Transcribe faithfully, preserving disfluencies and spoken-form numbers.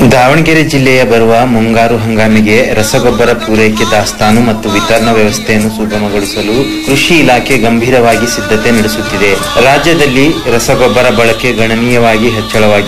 ದಾವಣಗೆರೆ ಜಿಲ್ಲೆಯ ಬರುವ ಮುಂಗಾರು ಹಂಗಾಮಿಗೆ ರಸಗೊಬ್ಬರ ಪೂರೈಕೆ ದಾಸ್ತಾನು ಮತ್ತು ವಿತರಣಾ ವ್ಯವಸ್ಥೆಯನ್ನು ಸುಗಮಗೊಳಿಸಲು ಕೃಷಿ ಇಲಾಖೆ ಗಂಭೀರವಾಗಿ ಸಿದ್ಧತೆ ನಡೆಸುತ್ತಿದೆ. ರಾಜ್ಯದಲ್ಲಿ ರಸಗೊಬ್ಬರ ಬಳಕೆ ಗಣನೀಯವಾಗಿ ಹೆಚ್ಚಳವಾಗಿದೆ.